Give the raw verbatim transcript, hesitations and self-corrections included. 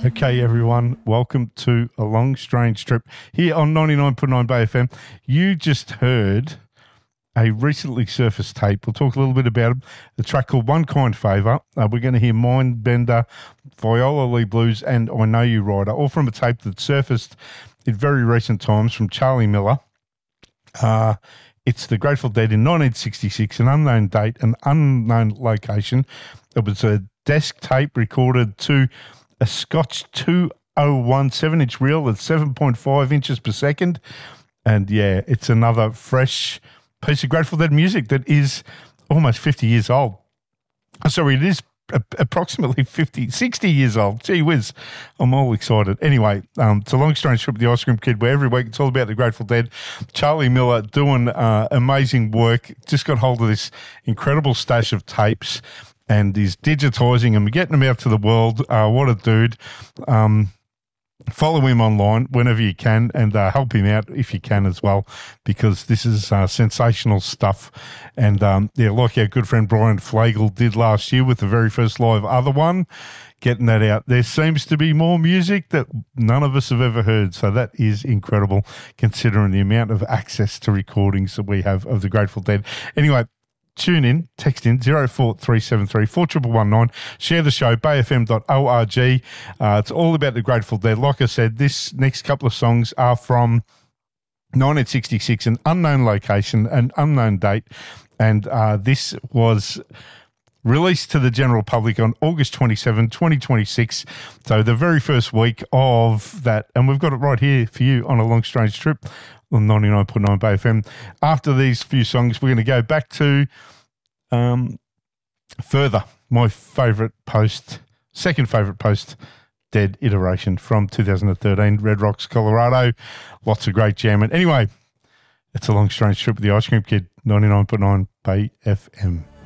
Okay, everyone, welcome to A Long Strange Trip here on ninety-nine point nine Bay F M. You just heard a recently surfaced tape. We'll talk a little bit about it. The track called One Kind Favour. Uh, we're going to hear Mindbender, Viola Lee Blues, and I Know You Rider, all from a tape that surfaced in very recent times from Charlie Miller. Uh, it's the Grateful Dead in nineteen sixty-six, an unknown date, an unknown location. It was a desk tape recorded to a Scotch two oh one seven-inch reel at seven point five inches per second. And, yeah, it's another fresh piece of Grateful Dead music that is almost fifty years old. Sorry, it is approximately fifty, sixty years old. Gee whiz, I'm all excited. Anyway, um, it's A Long Strange Trip with the Ice Cream Kid, where every week it's all about the Grateful Dead. Charlie Miller doing uh, amazing work. Just got hold of this incredible stash of tapes, and he's digitising them, getting them out to the world. Uh, what a dude. Um, follow him online whenever you can, and uh, help him out if you can as well, because this is uh, sensational stuff. And, um, yeah, like our good friend Brian Flagel did last year with the very first live other one, getting that out. There seems to be more music that none of us have ever heard, so that is incredible considering the amount of access to recordings that we have of the Grateful Dead. Anyway, tune in, text in zero four three seven three four one one one nine. Share the show, bay f m dot org. Uh, it's all about the Grateful Dead. Like I said, this next couple of songs are from nineteen sixty-six, an unknown location, an unknown date. And uh, this was released to the general public on August twenty-seventh, twenty twenty-six. So the very first week of that. And we've got it right here for you on A Long Strange Trip on ninety-nine point nine Bay F M. After these few songs, we're going to go back to um, Further, my favourite post, second favourite post Dead iteration from two thousand thirteen, Red Rocks, Colorado. Lots of great jamming. Anyway, it's A Long Strange Trip with the Ice Cream Kid, ninety-nine point nine Bay F M.